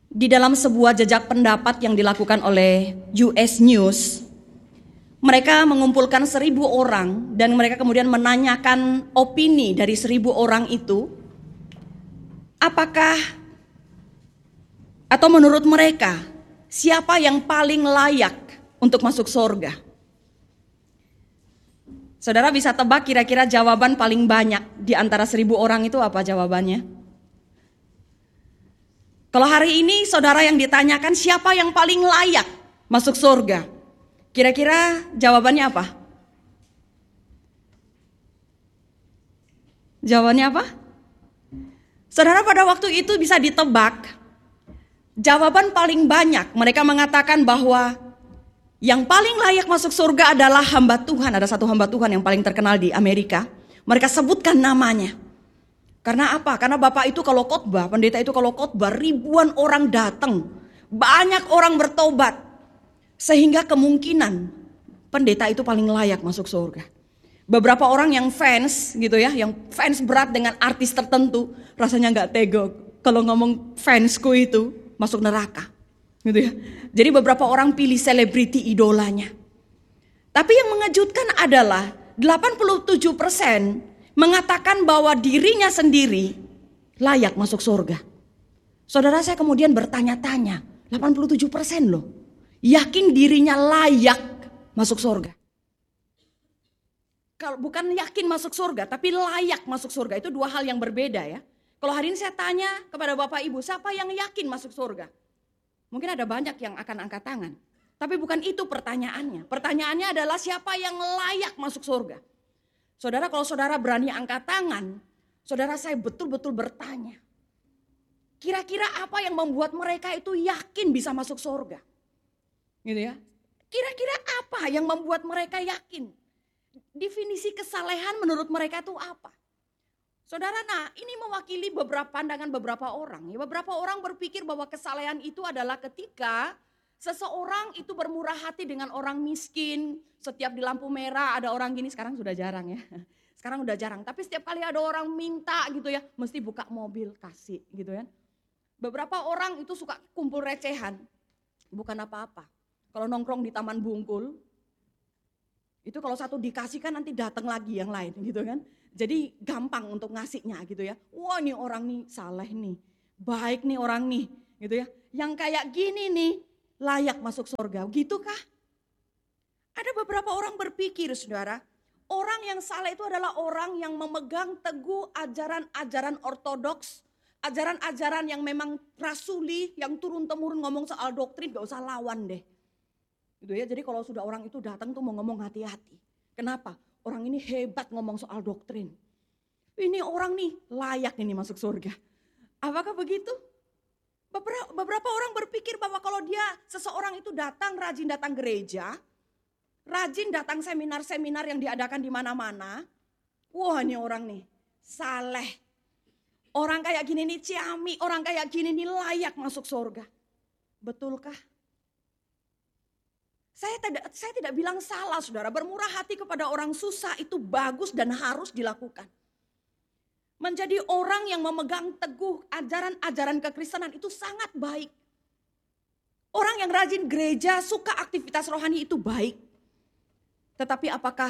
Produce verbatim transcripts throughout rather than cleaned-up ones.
Di dalam sebuah jejak pendapat yang dilakukan oleh U S News, mereka mengumpulkan seribu orang dan mereka kemudian menanyakan opini dari seribu orang itu, apakah atau menurut mereka siapa yang paling layak untuk masuk surga? Saudara bisa tebak kira-kira jawaban paling banyak di antara seribu orang itu apa jawabannya? Kalau hari ini saudara yang ditanyakan siapa yang paling layak masuk surga, kira-kira jawabannya apa? Jawabannya apa? Saudara, pada waktu itu bisa ditebak, jawaban paling banyak mereka mengatakan bahwa yang paling layak masuk surga adalah hamba Tuhan. Ada satu hamba Tuhan yang paling terkenal di Amerika, mereka sebutkan namanya. Karena apa? Karena Bapak itu kalau khotbah, pendeta itu kalau khotbah, ribuan orang datang, banyak orang bertobat, sehingga kemungkinan pendeta itu paling layak masuk surga. Beberapa orang yang fans gitu ya, yang fans berat dengan artis tertentu, rasanya nggak tega kalau ngomong fansku itu masuk neraka, gitu ya. Jadi beberapa orang pilih selebriti idolanya. Tapi yang mengejutkan adalah delapan puluh tujuh persen mengatakan bahwa dirinya sendiri layak masuk surga. Saudara, saya kemudian bertanya-tanya, delapan puluh tujuh persen loh yakin dirinya layak masuk surga. Kalau bukan yakin masuk surga, tapi layak masuk surga, itu dua hal yang berbeda ya. Kalau hari ini saya tanya kepada Bapak Ibu, siapa yang yakin masuk surga? Mungkin ada banyak yang akan angkat tangan. Tapi bukan itu pertanyaannya. Pertanyaannya adalah siapa yang layak masuk surga? Saudara, kalau saudara berani angkat tangan, saudara, saya betul-betul bertanya, kira-kira apa yang membuat mereka itu yakin bisa masuk surga? Gitu ya. Kira-kira apa yang membuat mereka yakin? Definisi kesalehan menurut mereka itu apa? Saudara, nah ini mewakili beberapa pandangan beberapa orang. Ya, beberapa orang berpikir bahwa kesalehan itu adalah ketika seseorang itu bermurah hati dengan orang miskin. Setiap di lampu merah ada orang gini, sekarang sudah jarang ya. Sekarang udah jarang, tapi setiap kali ada orang minta gitu ya, mesti buka mobil kasih gitu ya. Beberapa orang itu suka kumpul recehan, bukan apa-apa. Kalau nongkrong di Taman Bungkul, itu kalau satu dikasihkan nanti datang lagi yang lain gitu kan. Jadi gampang untuk ngasihnya gitu ya. Wah, nih orang nih saleh nih, baik nih orang nih gitu ya. Yang kayak gini nih layak masuk surga, gitu kah? Ada beberapa orang berpikir, saudara, orang yang saleh itu adalah orang yang memegang teguh ajaran-ajaran ortodoks, ajaran-ajaran yang memang rasuli, yang turun-temurun ngomong soal doktrin, gak usah lawan deh. Gitu ya, jadi kalau sudah orang itu datang tuh mau ngomong hati-hati. Kenapa? Orang ini hebat ngomong soal doktrin. Ini orang nih layak ini masuk surga. Apakah begitu? Beberapa, beberapa orang berpikir bahwa kalau dia seseorang itu datang, rajin datang gereja, rajin datang seminar-seminar yang diadakan di mana-mana. Wah, ini orang nih saleh. Orang kayak gini nih ciami, orang kayak gini nih layak masuk surga. Betulkah? Saya tidak, saya tidak bilang salah, saudara. Bermurah hati kepada orang susah itu bagus dan harus dilakukan. Menjadi orang yang memegang teguh ajaran-ajaran kekristenan itu sangat baik. Orang yang rajin gereja, suka aktivitas rohani itu baik. Tetapi apakah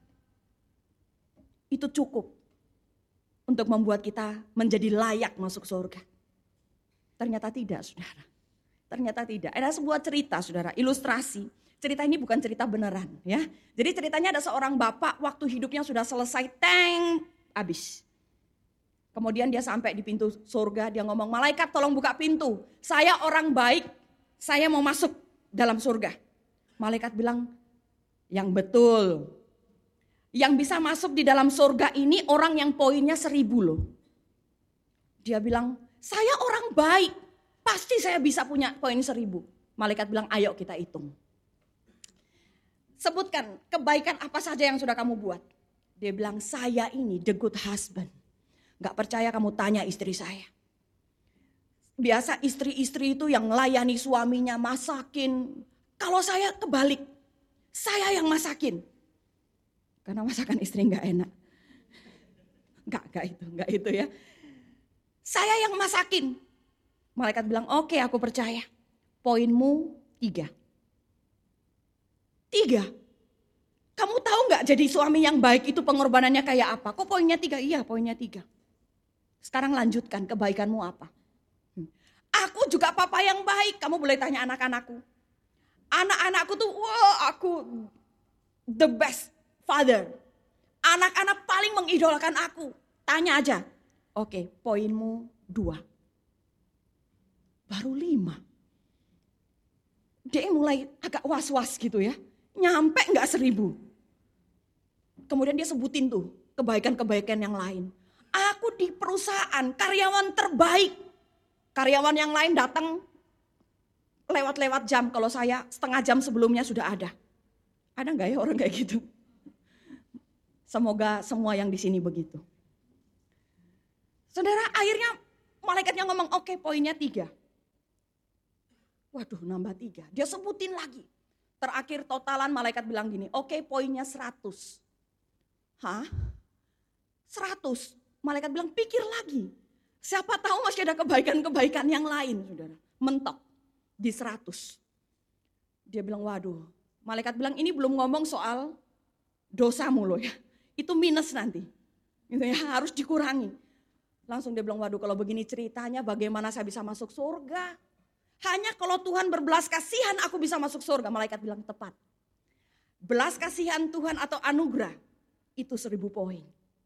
itu cukup untuk membuat kita menjadi layak masuk surga? Ternyata tidak, saudara. Ternyata tidak. Ada sebuah cerita, saudara, ilustrasi. Cerita ini bukan cerita beneran ya. Jadi ceritanya ada seorang bapak waktu hidupnya sudah selesai, teng, habis. Kemudian dia sampai di pintu surga, dia ngomong, malaikat tolong buka pintu. Saya orang baik, saya mau masuk dalam surga. Malaikat bilang, yang betul. Yang bisa masuk di dalam surga ini orang yang poinnya seribu loh. Dia bilang, saya orang baik, pasti saya bisa punya poin seribu. Malaikat bilang, ayo kita hitung. Sebutkan kebaikan apa saja yang sudah kamu buat. Dia bilang, saya ini the good husband. Gak percaya kamu tanya istri saya. Biasa istri-istri itu yang melayani suaminya, masakin. Kalau saya kebalik, saya yang masakin. Karena masakan istri gak enak. Gak, gak itu, gak itu ya. Saya yang masakin. Malaikat bilang, oke aku percaya. Poinmu tiga. Tiga. Kamu tahu nggak jadi suami yang baik itu pengorbanannya kayak apa? Kok poinnya tiga? Iya poinnya tiga. Sekarang lanjutkan, kebaikanmu apa? Aku juga papa yang baik. Kamu boleh tanya anak-anakku. Anak-anakku tuh, wah aku the best father. Anak-anak paling mengidolakan aku. Tanya aja. Oke, poinmu dua. Baru lima. Dia mulai agak was-was gitu ya. Nyampe nggak seribu. Kemudian dia sebutin tuh kebaikan-kebaikan yang lain. Aku di perusahaan karyawan terbaik. Karyawan yang lain datang lewat-lewat jam. Kalau saya setengah jam sebelumnya sudah ada. Ada nggak ya orang kayak gitu? Semoga semua yang di sini begitu. Saudara, akhirnya malaikatnya ngomong, oke okay, poinnya tiga. Waduh, nambah tiga. Dia sebutin lagi. Terakhir totalan malaikat bilang gini, oke okay, poinnya seratus. Hah? Seratus? Malaikat bilang, pikir lagi. Siapa tahu masih ada kebaikan-kebaikan yang lain, saudara. Mentok di seratus. Dia bilang, waduh. Malaikat bilang, ini belum ngomong soal dosamu loh ya. Itu minus nanti. Gitu ya, harus dikurangi. Langsung dia bilang, waduh kalau begini ceritanya bagaimana saya bisa masuk surga. Hanya kalau Tuhan berbelas kasihan aku bisa masuk surga. Malaikat bilang tepat. Belas kasihan Tuhan atau anugerah itu seribu poin.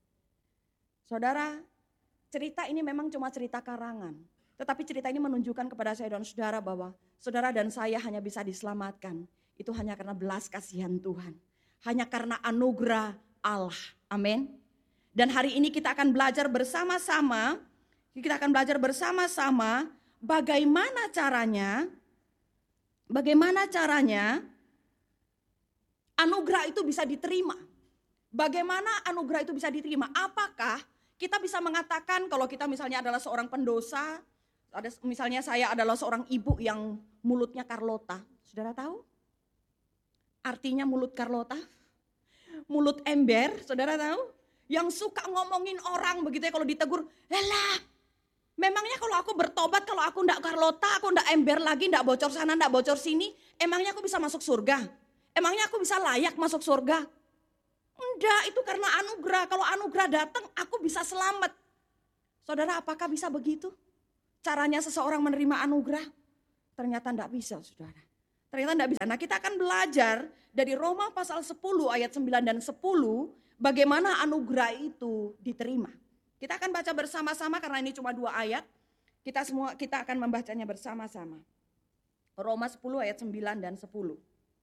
Saudara, cerita ini memang cuma cerita karangan. Tetapi cerita ini menunjukkan kepada saya dan saudara bahwa saudara dan saya hanya bisa diselamatkan. Itu hanya karena belas kasihan Tuhan. Hanya karena anugerah Allah. Amin. Dan hari ini kita akan belajar bersama-sama. Kita akan belajar bersama-sama bagaimana caranya. Bagaimana caranya anugerah itu bisa diterima. Bagaimana anugerah itu bisa diterima? Apakah kita bisa mengatakan kalau kita misalnya adalah seorang pendosa. Ada, misalnya saya adalah seorang ibu yang mulutnya Carlota. Saudara tahu? Artinya mulut Carlota? Mulut ember, saudara tahu? Yang suka ngomongin orang begitu ya kalau ditegur. Lelah, memangnya kalau aku bertobat, kalau aku ndak Carlota, aku ndak ember lagi, ndak bocor sana, ndak bocor sini. Emangnya aku bisa masuk surga? Emangnya aku bisa layak masuk surga? Enggak, itu karena anugerah. Kalau anugerah datang, aku bisa selamat. Saudara, apakah bisa begitu? Caranya seseorang menerima anugerah? Ternyata enggak bisa, saudara. Ternyata enggak bisa. Nah, kita akan belajar dari Roma pasal sepuluh ayat sembilan dan sepuluh bagaimana anugerah itu diterima. Kita akan baca bersama-sama karena ini cuma dua ayat. Kita semua kita akan membacanya bersama-sama. Roma sepuluh ayat sembilan dan sepuluh.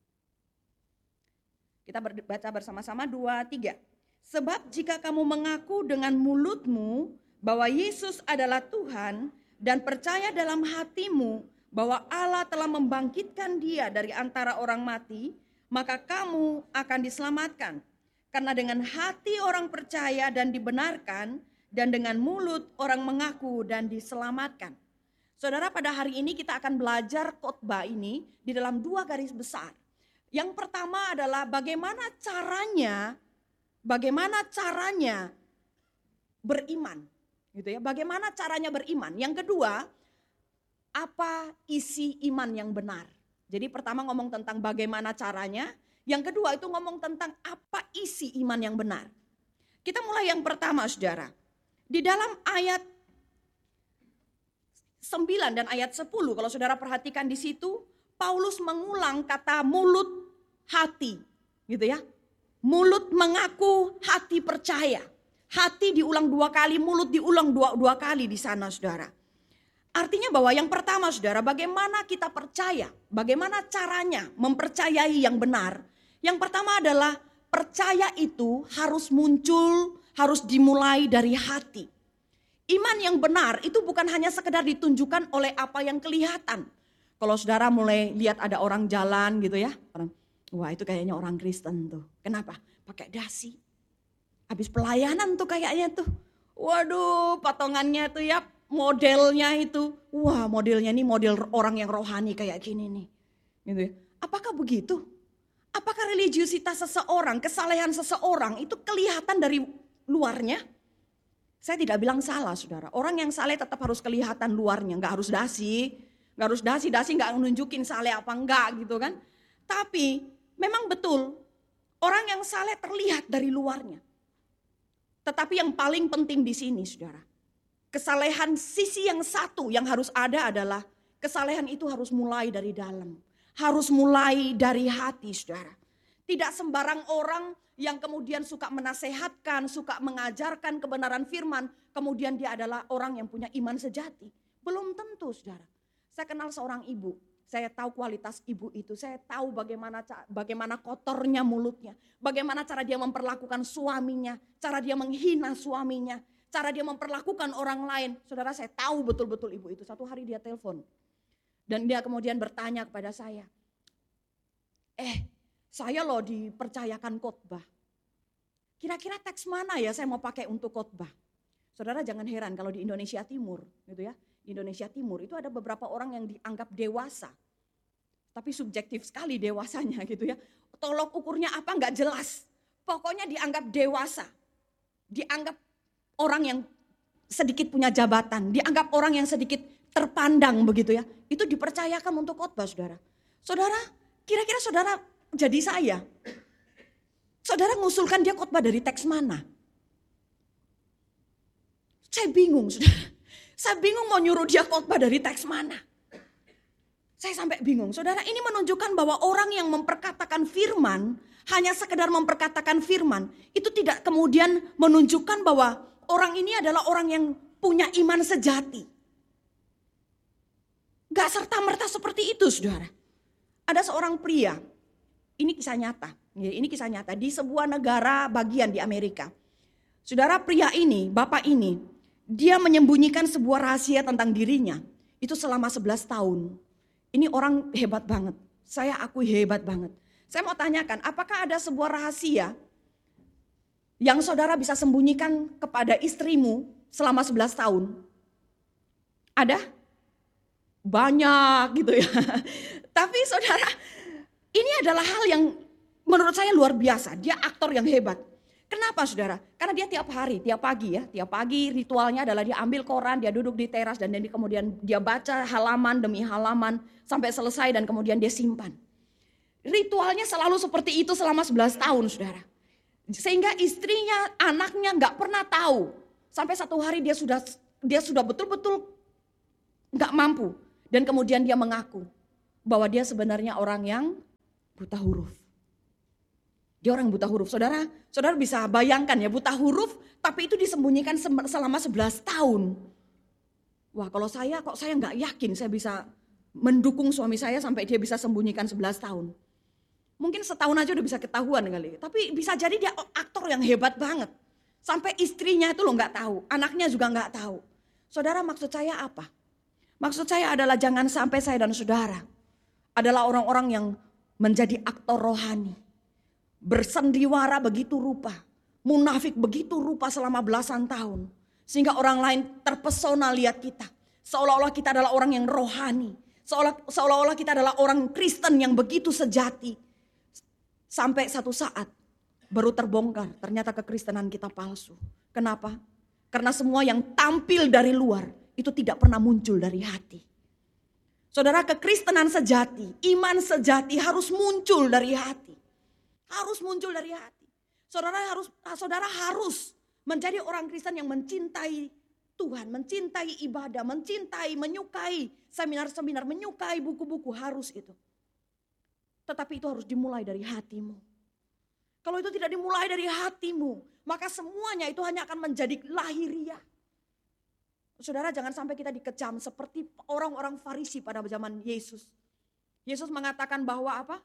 Kita baca bersama-sama dua, tiga. Sebab jika kamu mengaku dengan mulutmu bahwa Yesus adalah Tuhan dan percaya dalam hatimu bahwa Allah telah membangkitkan dia dari antara orang mati, maka kamu akan diselamatkan. Karena dengan hati orang percaya dan dibenarkan, dan dengan mulut orang mengaku dan diselamatkan. Saudara, pada hari ini kita akan belajar khotbah ini di dalam dua garis besar. Yang pertama adalah bagaimana caranya, bagaimana caranya beriman, gitu ya. Bagaimana caranya beriman. Yang kedua, apa isi iman yang benar. Jadi pertama ngomong tentang bagaimana caranya, yang kedua itu ngomong tentang apa isi iman yang benar. Kita mulai yang pertama, saudara. Di dalam ayat sembilan dan ayat sepuluh, kalau saudara perhatikan di situ, Paulus mengulang kata mulut hati, gitu ya. Mulut mengaku, hati percaya. Hati diulang dua kali, mulut diulang dua, dua kali di sana, saudara. Artinya bahwa yang pertama, saudara, bagaimana kita percaya, bagaimana caranya mempercayai yang benar. Yang pertama adalah percaya itu harus muncul, harus dimulai dari hati. Iman yang benar itu bukan hanya sekedar ditunjukkan oleh apa yang kelihatan. Kalau saudara mulai lihat ada orang jalan gitu ya, orang, wah itu kayaknya orang Kristen tuh. Kenapa? Pakai dasi. Habis pelayanan tuh kayaknya tuh. Waduh, potongannya tuh ya, modelnya itu. Wah, modelnya ini model orang yang rohani kayak gini nih. Gitu ya. Apakah begitu? Apakah religiusitas seseorang, kesalehan seseorang itu kelihatan dari luarnya? Saya tidak bilang salah saudara. Orang yang saleh tetap harus kelihatan luarnya. Gak harus dasi. Gak harus dasi. Dasi gak nunjukin saleh apa enggak gitu kan. Tapi memang betul. Orang yang saleh terlihat dari luarnya. Tetapi yang paling penting di sini saudara. Kesalehan sisi yang satu yang harus ada adalah. Kesalehan itu harus mulai dari dalam. Harus mulai dari hati saudara. Tidak sembarang orang yang kemudian suka menasehatkan, suka mengajarkan kebenaran firman, kemudian dia adalah orang yang punya iman sejati. Belum tentu saudara. Saya kenal seorang ibu, saya tahu kualitas ibu itu, saya tahu bagaimana bagaimana kotornya mulutnya, bagaimana cara dia memperlakukan suaminya, cara dia menghina suaminya, cara dia memperlakukan orang lain. Saudara, saya tahu betul-betul ibu itu. Satu hari dia telepon dan dia kemudian bertanya kepada saya, eh saya loh dipercayakan khotbah. Kira-kira teks mana ya saya mau pakai untuk khotbah? Saudara jangan heran kalau di Indonesia Timur, gitu ya. Di Indonesia Timur itu ada beberapa orang yang dianggap dewasa. Tapi subjektif sekali dewasanya gitu ya. Tolok ukurnya apa nggak jelas. Pokoknya dianggap dewasa. Dianggap orang yang sedikit punya jabatan. Dianggap orang yang sedikit terpandang begitu ya. Itu dipercayakan untuk khotbah saudara. Saudara, kira-kira saudara jadi saya, saudara ngusulkan dia khotbah dari teks mana? Saya bingung, saudara. Saya bingung mau nyuruh dia khotbah dari teks mana. Saya sampai bingung, saudara. Ini menunjukkan bahwa orang yang memperkatakan firman, hanya sekedar memperkatakan firman, itu tidak kemudian menunjukkan bahwa orang ini adalah orang yang punya iman sejati. Gak serta-merta seperti itu, saudara. Ada seorang pria. Ini kisah nyata, ini kisah nyata di sebuah negara bagian di Amerika. Saudara, pria ini, bapak ini, dia menyembunyikan sebuah rahasia tentang dirinya. Itu selama sebelas tahun. Ini orang hebat banget, saya akui hebat banget. Saya mau tanyakan, apakah ada sebuah rahasia yang saudara bisa sembunyikan kepada istrimu selama sebelas tahun? Ada? Banyak gitu ya. Tapi saudara, ini adalah hal yang menurut saya luar biasa. Dia aktor yang hebat. Kenapa saudara? Karena dia tiap hari, tiap pagi ya. Tiap pagi ritualnya adalah dia ambil koran, dia duduk di teras dan dia kemudian dia baca halaman demi halaman sampai selesai dan kemudian dia simpan. Ritualnya selalu seperti itu selama sebelas tahun saudara. Sehingga istrinya, anaknya gak pernah tahu. Sampai satu hari dia sudah dia sudah betul-betul gak mampu. Dan kemudian dia mengaku bahwa dia sebenarnya orang yang buta huruf. Dia orang buta huruf. Saudara, saudara bisa bayangkan ya, buta huruf tapi itu disembunyikan selama sebelas tahun. Wah, kalau saya kok saya nggak yakin saya bisa mendukung suami saya sampai dia bisa sembunyikan sebelas tahun. Mungkin setahun aja udah bisa ketahuan kali. Tapi bisa jadi dia aktor yang hebat banget. Sampai istrinya itu loh nggak tahu, anaknya juga nggak tahu. Saudara, maksud saya apa? Maksud saya adalah jangan sampai saya dan saudara adalah orang-orang yang menjadi aktor rohani. Bersendiwara begitu rupa, munafik begitu rupa selama belasan tahun. Sehingga orang lain terpesona lihat kita. Seolah-olah kita adalah orang yang rohani. Seolah-olah kita adalah orang Kristen yang begitu sejati. Sampai satu saat baru terbongkar ternyata kekristenan kita palsu. Kenapa? Karena semua yang tampil dari luar itu tidak pernah muncul dari hati. Saudara, kekristenan sejati, iman sejati harus muncul dari hati. Harus muncul dari hati. Saudara harus saudara harus menjadi orang Kristen yang mencintai Tuhan, mencintai ibadah, mencintai, menyukai seminar-seminar, menyukai buku-buku, harus itu. Tetapi itu harus dimulai dari hatimu. Kalau itu tidak dimulai dari hatimu, maka semuanya itu hanya akan menjadi lahiriah. Saudara, jangan sampai kita dikecam seperti orang-orang Farisi pada zaman Yesus. Yesus mengatakan bahwa apa?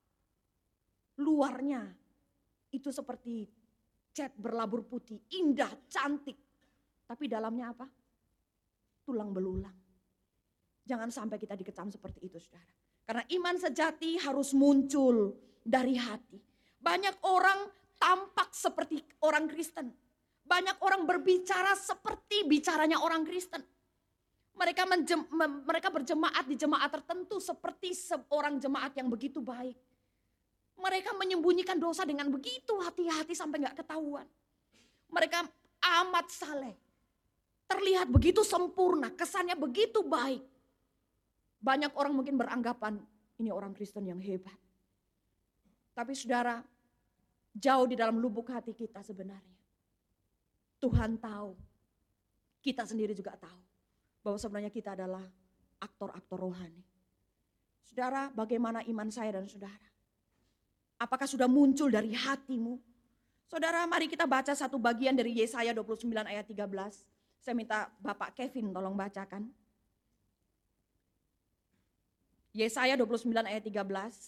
Luarnya itu seperti cat berlabur putih, indah, cantik. Tapi dalamnya apa? Tulang belulang. Jangan sampai kita dikecam seperti itu, saudara. Karena iman sejati harus muncul dari hati. Banyak orang tampak seperti orang Kristen. Banyak orang berbicara seperti bicaranya orang Kristen. Mereka menjem, mereka berjemaat di jemaat tertentu seperti seorang jemaat yang begitu baik. Mereka menyembunyikan dosa dengan begitu hati-hati sampai gak ketahuan. Mereka amat saleh. Terlihat begitu sempurna, kesannya begitu baik. Banyak orang mungkin beranggapan ini orang Kristen yang hebat. Tapi saudara, jauh di dalam lubuk hati kita sebenarnya, Tuhan tahu, kita sendiri juga tahu, bahwa sebenarnya kita adalah aktor-aktor rohani. Saudara, bagaimana iman saya dan saudara? Apakah sudah muncul dari hatimu? Saudara, mari kita baca satu bagian dari Yesaya dua puluh sembilan ayat tiga belas. Saya minta Bapak Kevin tolong bacakan. Yesaya dua puluh sembilan ayat tiga belas.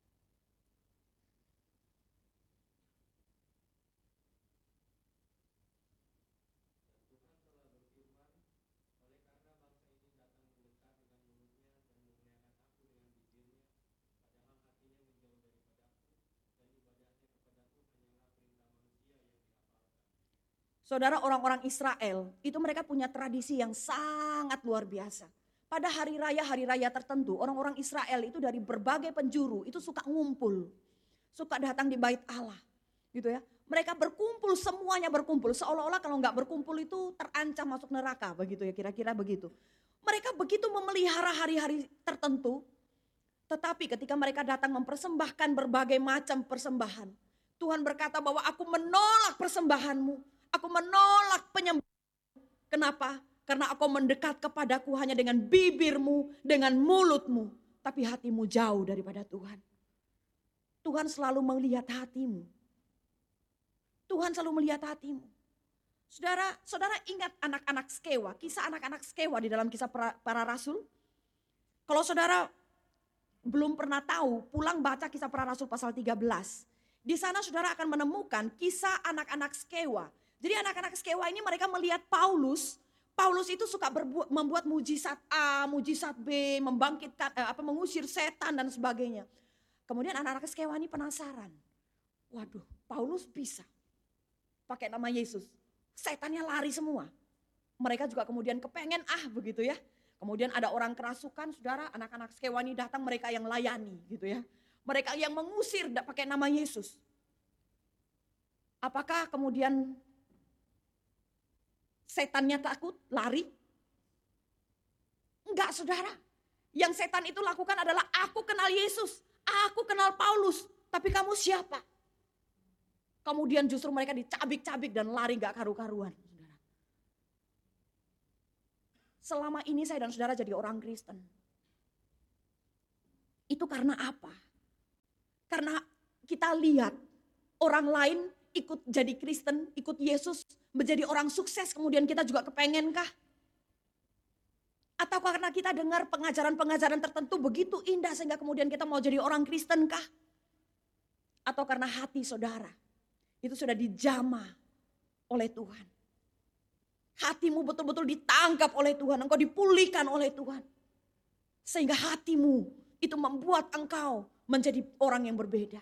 Saudara, orang-orang Israel itu mereka punya tradisi yang sangat luar biasa. Pada hari raya-hari raya tertentu, orang-orang Israel itu dari berbagai penjuru itu suka ngumpul. Suka datang di bait Allah. Gitu ya. Mereka berkumpul, semuanya berkumpul. Seolah-olah kalau nggak berkumpul itu terancam masuk neraka. Begitu ya, kira-kira begitu. Mereka begitu memelihara hari-hari tertentu. Tetapi ketika mereka datang mempersembahkan berbagai macam persembahan, Tuhan berkata bahwa aku menolak persembahanmu. Aku menolak penyembahan. Kenapa? Karena aku mendekat kepadaku hanya dengan bibirmu, dengan mulutmu. Tapi hatimu jauh daripada Tuhan. Tuhan selalu melihat hatimu. Tuhan selalu melihat hatimu. Saudara, saudara ingat anak-anak Skewa, kisah anak-anak Skewa di dalam kisah para, para rasul? Kalau saudara belum pernah tahu, pulang baca kisah para rasul pasal tiga belas. Di sana saudara akan menemukan kisah anak-anak Skewa. Jadi anak-anak Skewa ini mereka melihat Paulus. Paulus itu suka berbuat, membuat mujizat A, mujizat B, membangkitkan, eh, apa, mengusir setan dan sebagainya. Kemudian anak-anak Skewa ini penasaran. Waduh, Paulus bisa pakai nama Yesus. Setannya lari semua. Mereka juga kemudian kepengen ah begitu ya. Kemudian ada orang kerasukan, saudara, anak-anak Skewa ini datang, mereka yang layani gitu ya. Mereka yang mengusir pakai nama Yesus. Apakah kemudian setannya takut, lari? Enggak, saudara. Yang setan itu lakukan adalah aku kenal Yesus, aku kenal Paulus, tapi kamu siapa? Kemudian justru mereka dicabik-cabik dan lari gak karu-karuan. Saudara. Selama ini saya dan saudara jadi orang Kristen. Itu karena apa? Karena kita lihat orang lain ikut jadi Kristen, ikut Yesus, menjadi orang sukses, kemudian kita juga kepengen kah? Atau karena kita dengar pengajaran-pengajaran tertentu begitu indah sehingga kemudian kita mau jadi orang Kristen kah? Atau karena hati saudara itu sudah dijamah oleh Tuhan. Hatimu betul-betul ditangkap oleh Tuhan, engkau dipulihkan oleh Tuhan. Sehingga hatimu itu membuat engkau menjadi orang yang berbeda.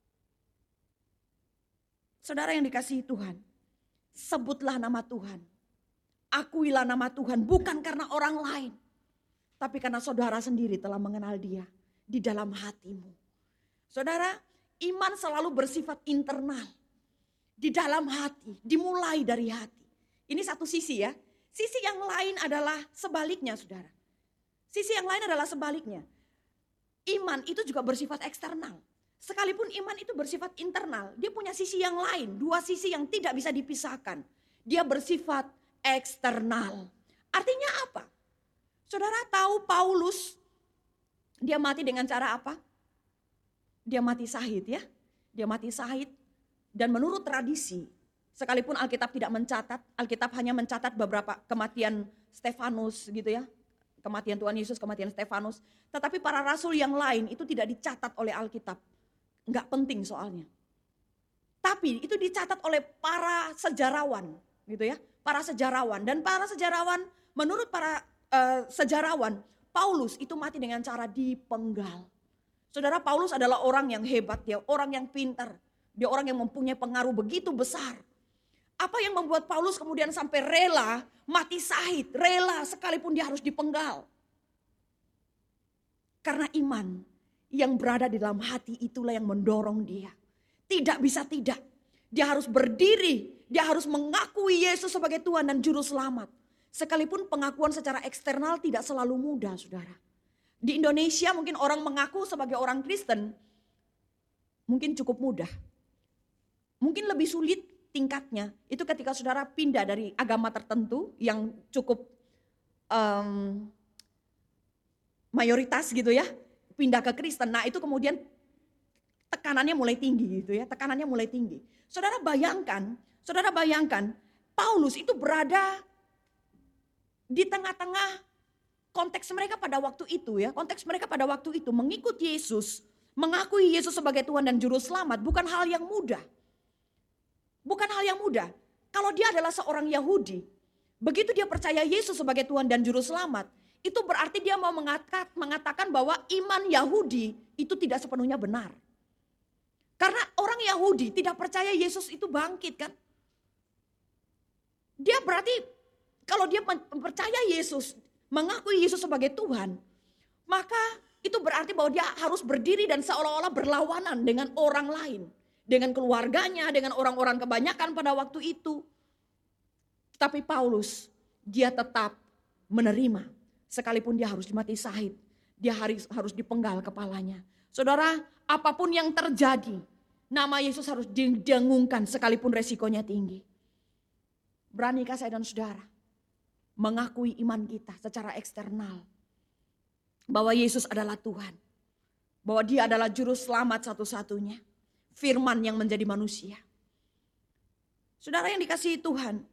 Saudara yang dikasihi Tuhan, sebutlah nama Tuhan. Akuilah nama Tuhan bukan karena orang lain. Tapi karena saudara sendiri telah mengenal Dia di dalam hatimu. Saudara, iman selalu bersifat internal. Di dalam hati, dimulai dari hati. Ini satu sisi ya. Sisi yang lain adalah sebaliknya saudara. Sisi yang lain adalah sebaliknya. Iman itu juga bersifat eksternal. Sekalipun iman itu bersifat internal, dia punya sisi yang lain, dua sisi yang tidak bisa dipisahkan. Dia bersifat eksternal. Artinya apa? Saudara tahu Paulus, dia mati dengan cara apa? Dia mati syahid ya. Dia mati syahid dan menurut tradisi, sekalipun Alkitab tidak mencatat, Alkitab hanya mencatat beberapa kematian Stefanus gitu ya. Kematian Tuhan Yesus, kematian Stefanus. Tetapi para rasul yang lain itu tidak dicatat oleh Alkitab. Enggak penting soalnya. Tapi itu dicatat oleh para sejarawan, gitu ya. Para sejarawan dan para sejarawan menurut para uh, sejarawan, Paulus itu mati dengan cara dipenggal. Saudara, Paulus adalah orang yang hebat, dia orang yang pintar, dia orang yang mempunyai pengaruh begitu besar. Apa yang membuat Paulus kemudian sampai rela mati syahid, rela sekalipun dia harus dipenggal? Karena iman yang berada di dalam hati itulah yang mendorong dia. Tidak bisa tidak. Dia harus berdiri. Dia harus mengakui Yesus sebagai Tuhan dan Juru Selamat. Sekalipun pengakuan secara eksternal tidak selalu mudah, saudara. Di Indonesia mungkin orang mengaku sebagai orang Kristen, mungkin cukup mudah. Mungkin lebih sulit tingkatnya, itu ketika saudara pindah dari agama tertentu yang cukup um, mayoritas gitu ya, pindah ke Kristen. Nah itu kemudian tekanannya mulai tinggi gitu ya, tekanannya mulai tinggi. Saudara bayangkan, saudara bayangkan, Paulus itu berada di tengah-tengah konteks mereka pada waktu itu ya, konteks mereka pada waktu itu mengikut Yesus, mengakui Yesus sebagai Tuhan dan Juru Selamat bukan hal yang mudah. Bukan hal yang mudah. Kalau dia adalah seorang Yahudi, begitu dia percaya Yesus sebagai Tuhan dan Juru Selamat, itu berarti dia mau mengatakan, mengatakan bahwa iman Yahudi itu tidak sepenuhnya benar. Karena orang Yahudi tidak percaya Yesus itu bangkit kan. Dia berarti kalau dia percaya Yesus, mengakui Yesus sebagai Tuhan, maka itu berarti bahwa dia harus berdiri dan seolah-olah berlawanan dengan orang lain. Dengan keluarganya, dengan orang-orang kebanyakan pada waktu itu. Tapi Paulus, dia tetap menerima. Sekalipun dia harus dimati syahid, dia harus, harus dipenggal kepalanya. Saudara, apapun yang terjadi, nama Yesus harus didengungkan sekalipun resikonya tinggi. Beranikah saya dan saudara mengakui iman kita secara eksternal bahwa Yesus adalah Tuhan, bahwa dia adalah juru selamat satu-satunya, firman yang menjadi manusia. Saudara yang dikasihi Tuhan,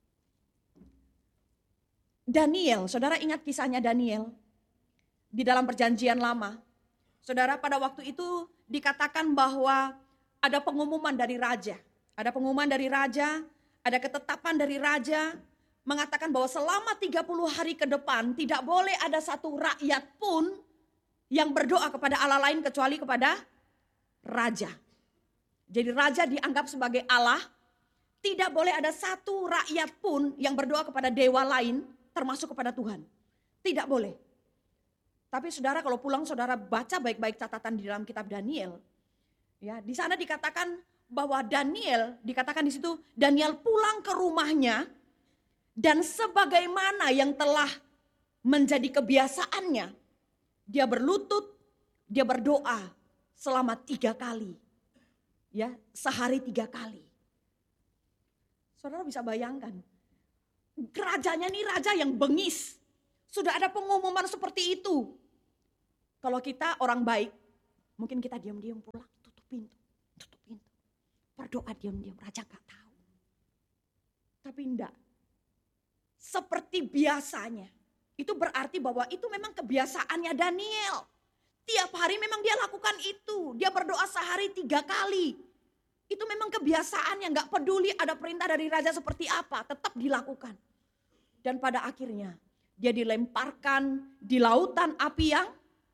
Daniel, saudara ingat kisahnya Daniel di dalam perjanjian lama. Saudara, pada waktu itu dikatakan bahwa ada pengumuman dari raja, ada pengumuman dari raja, ada ketetapan dari raja mengatakan bahwa selama tiga puluh hari ke depan tidak boleh ada satu rakyat pun yang berdoa kepada Allah lain kecuali kepada raja. Jadi raja dianggap sebagai Allah, tidak boleh ada satu rakyat pun yang berdoa kepada dewa lain termasuk kepada Tuhan. Tidak boleh. Tapi saudara kalau pulang saudara baca baik-baik catatan di dalam kitab Daniel, ya di sana dikatakan bahwa Daniel, dikatakan di situ Daniel pulang ke rumahnya dan sebagaimana yang telah menjadi kebiasaannya, dia berlutut, dia berdoa selama tiga kali, ya sehari tiga kali. Saudara bisa bayangkan, rajanya ini raja yang bengis, sudah ada pengumuman seperti itu. Kalau kita orang baik, mungkin kita diam-diam pulang, tutup pintu, tutup pintu, berdoa diam-diam, raja gak tahu. Tapi enggak. Seperti biasanya. Itu berarti bahwa itu memang kebiasaannya Daniel. Tiap hari memang dia lakukan itu. Dia berdoa sehari tiga kali. Itu memang kebiasaannya. Gak peduli ada perintah dari raja seperti apa. Tetap dilakukan. Dan pada akhirnya dia dilemparkan di lautan api yang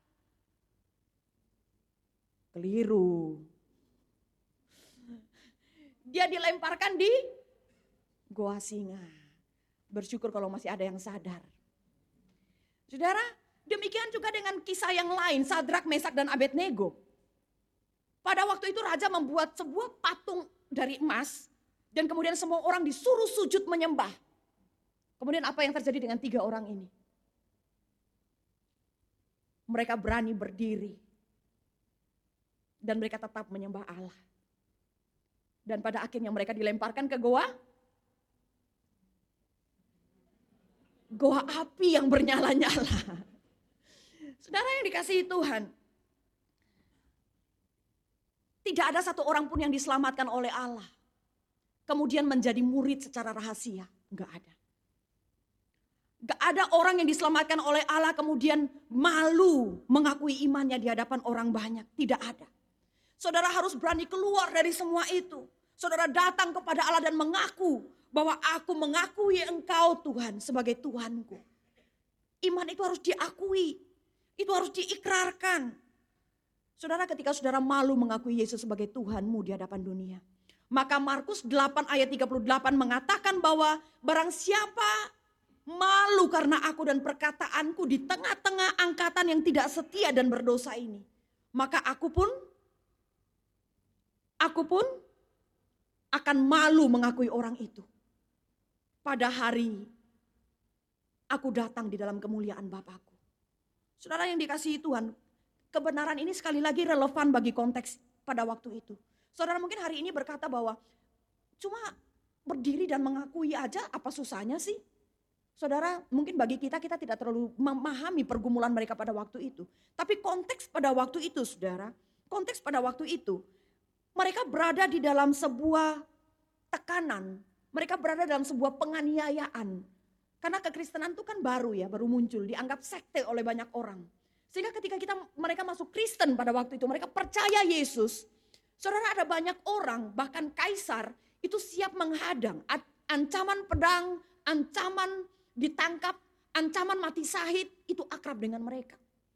keliru. Dia dilemparkan di Goa Singa. Bersyukur kalau masih ada yang sadar. Saudara, demikian juga dengan kisah yang lain, Sadrak, Mesak, dan Abednego. Pada waktu itu raja membuat sebuah patung dari emas, dan kemudian semua orang disuruh sujud menyembah. Kemudian apa yang terjadi dengan tiga orang ini? Mereka berani berdiri, dan mereka tetap menyembah Allah. Dan pada akhirnya mereka dilemparkan ke goa, goa api yang bernyala-nyala. Saudara yang dikasihi Tuhan, tidak ada satu orang pun yang diselamatkan oleh Allah, kemudian menjadi murid secara rahasia. Enggak ada. Enggak ada orang yang diselamatkan oleh Allah kemudian malu mengakui imannya di hadapan orang banyak. Tidak ada. Saudara harus berani keluar dari semua itu. Saudara datang kepada Allah dan mengaku bahwa aku mengakui Engkau Tuhan sebagai Tuhanku. Iman itu harus diakui. Itu harus diikrarkan. Saudara, ketika saudara malu mengakui Yesus sebagai Tuhanmu di hadapan dunia, maka Markus delapan ayat tiga puluh delapan mengatakan bahwa barang siapa malu karena aku dan perkataanku di tengah-tengah angkatan yang tidak setia dan berdosa ini, maka aku pun aku pun akan malu mengakui orang itu pada hari Aku datang di dalam kemuliaan Bapakku. Saudara yang dikasihi Tuhan, kebenaran ini sekali lagi relevan bagi konteks pada waktu itu. Saudara mungkin hari ini berkata bahwa cuma berdiri dan mengakui aja apa susahnya sih? Saudara, mungkin bagi kita, kita tidak terlalu memahami pergumulan mereka pada waktu itu. Tapi konteks pada waktu itu, saudara, konteks pada waktu itu, mereka berada di dalam sebuah tekanan, mereka berada dalam sebuah penganiayaan. Karena kekristenan itu kan baru ya, baru muncul, dianggap sekte oleh banyak orang. Sehingga ketika kita mereka masuk Kristen pada waktu itu, mereka percaya Yesus. Saudara, ada banyak orang, bahkan kaisar, itu siap menghadang. Ancaman pedang, ancaman ditangkap, ancaman mati syahid, itu akrab dengan mereka.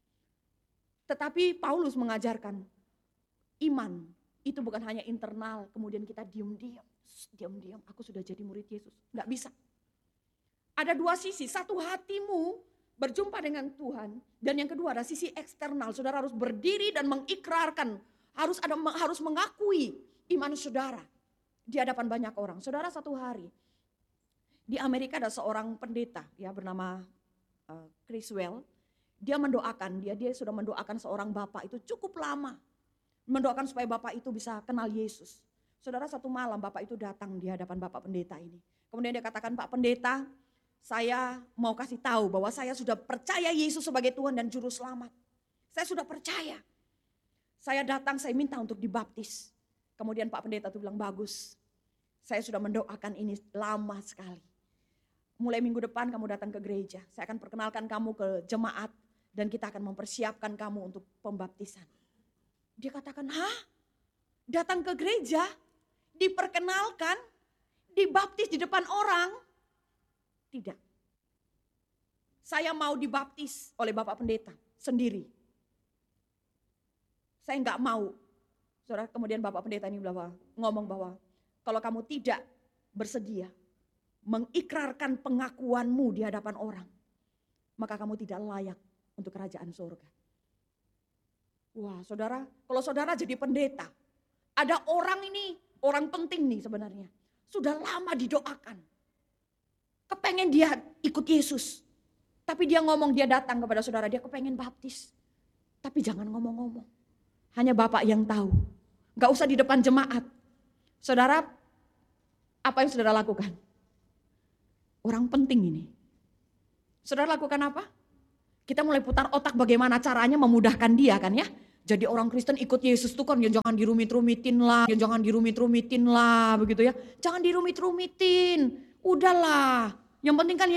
Tetapi Paulus mengajarkan, iman itu bukan hanya internal, kemudian kita diam-diam, diam-diam, aku sudah jadi murid Yesus. Enggak bisa. Ada dua sisi, satu hatimu berjumpa dengan Tuhan, dan yang kedua ada sisi eksternal. Saudara harus berdiri dan mengikrarkan, harus ada harus mengakui iman saudara di hadapan banyak orang. Saudara, satu hari di Amerika ada seorang pendeta ya bernama uh, Criswell. Dia mendoakan, dia dia sudah mendoakan seorang bapak itu cukup lama. Mendoakan supaya bapak itu bisa kenal Yesus. Saudara, satu malam bapak itu datang di hadapan bapak pendeta ini. Kemudian dia katakan, Pak Pendeta, saya mau kasih tahu bahwa saya sudah percaya Yesus sebagai Tuhan dan Juru Selamat. Saya sudah percaya. Saya datang, saya minta untuk dibaptis. Kemudian Pak Pendeta itu bilang, bagus. Saya sudah mendoakan ini lama sekali. Mulai minggu depan kamu datang ke gereja. Saya akan perkenalkan kamu ke jemaat dan kita akan mempersiapkan kamu untuk pembaptisan. Dia katakan, hah? Datang ke gereja, diperkenalkan, dibaptis di depan orang? Tidak. Saya mau dibaptis oleh Bapak Pendeta sendiri. Saya enggak mau. Saudara, kemudian Bapak Pendeta ini bahwa, ngomong bahwa kalau kamu tidak bersedia mengikrarkan pengakuanmu di hadapan orang, maka kamu tidak layak untuk kerajaan surga. Wah, saudara, kalau saudara jadi pendeta, ada orang ini, orang penting nih sebenarnya, sudah lama didoakan, kepengen dia ikut Yesus, tapi dia ngomong, dia datang kepada saudara, dia kepengen baptis, tapi jangan ngomong-ngomong, hanya Bapak yang tahu, gak usah di depan jemaat. Saudara, apa yang saudara lakukan? Orang penting ini. Saudara lakukan apa? Kita mulai putar otak bagaimana caranya memudahkan dia kan ya. Jadi orang Kristen ikut Yesus tuh kan ya jangan dirumit-rumitin lah, ya jangan dirumit-rumitin lah begitu ya. Jangan dirumit-rumitin. Udahlah. Yang penting kan